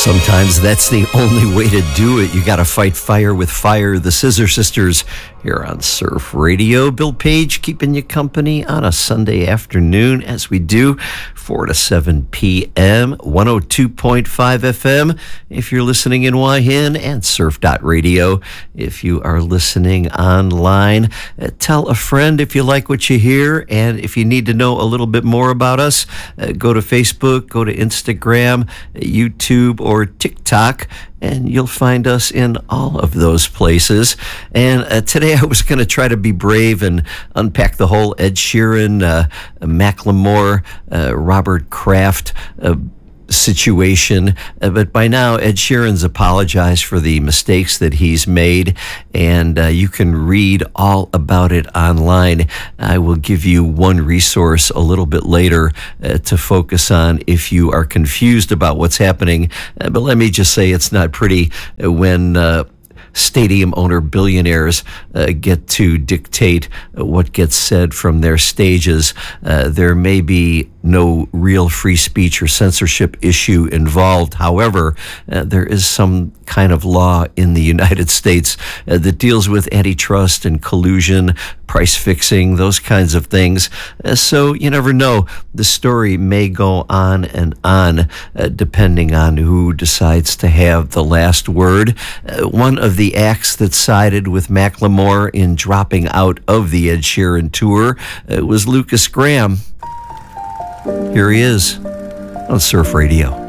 Sometimes that's the only way to do it. You got to fight fire with fire. The Scissor Sisters here on Surf Radio. Bill Page keeping you company on a Sunday afternoon as we do 4 to 7 p.m. 102.5 FM if you're listening in YN and surf.radio if you are listening online. Tell a friend if you like what you hear, and if you need to know a little bit more about us, go to Facebook, go to Instagram, YouTube, or TikTok, and you'll find us in all of those places. And today I was going to try to be brave and unpack the whole Ed Sheeran, Macklemore, Robert Kraft situation, but by now Ed Sheeran's apologized for the mistakes that he's made, and you can read all about it online. I will give you one resource a little bit later to focus on if you are confused about what's happening, but let me just say it's not pretty when stadium owner billionaires get to dictate what gets said from their stages. There may be no real free speech or censorship issue involved. However, there is some kind of law in the United States that deals with antitrust and collusion, price fixing, those kinds of things. So you never know. The story may go on and on, depending on who decides to have the last word. One of the acts that sided with Macklemore in dropping out of the Ed Sheeran tour was Lukas Graham. Here he is on Surf Radio.